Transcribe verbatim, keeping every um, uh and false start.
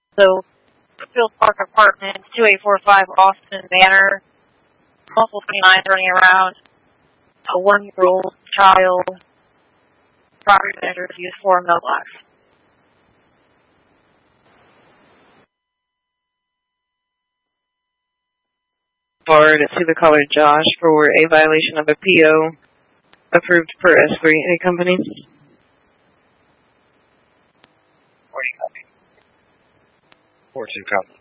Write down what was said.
So, Field Park Apartment, two eight four five Austin Manor, multiple twenty-nine running around, a one-year-old child, property manager used for mailbox. Forward to the caller Josh for a violation of a P O approved per S three A company. Four two copy.